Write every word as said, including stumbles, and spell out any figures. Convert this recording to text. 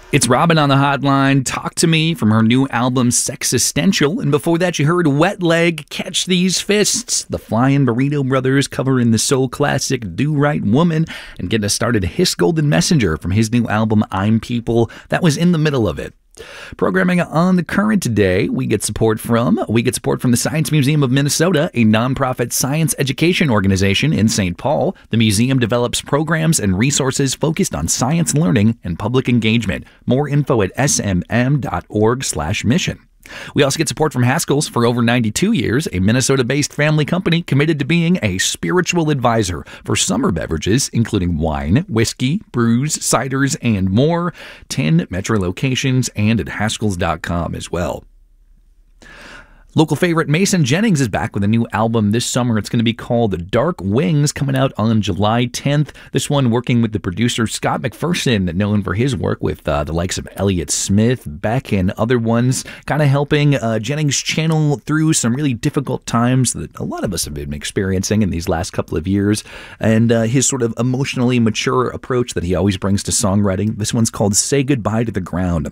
It's Robin on the hotline. Talk to Me from her new album Sexistential. And before that, you heard Wet Leg, Catch These Fists. The Flying Burrito Brothers covering the soul classic Do Right Woman. And getting us started, Hiss Golden Messenger from his new album I'm People. That was in the middle of it. Programming on the current today, we get support from we get support from the Science Museum of Minnesota, a nonprofit science education organization in Saint Paul. The museum develops programs and resources focused on science learning and public engagement. More info at s m m dot org slash mission. We also get support from Haskell's. For over ninety-two years, a Minnesota-based family company committed to being a spiritual advisor for summer beverages, including wine, whiskey, brews, ciders, and more. ten Metro locations and at Haskells dot com as well. Local favorite Mason Jennings is back with a new album this summer. It's going to be called Dark Wings, coming out on July tenth. This one working with the producer Scott McPherson, known for his work with uh, the likes of Elliott Smith, Beck, and other ones, kind of helping uh, Jennings channel through some really difficult times that a lot of us have been experiencing in these last couple of years, and uh, his sort of emotionally mature approach that he always brings to songwriting. This one's called Say Goodbye to the Ground.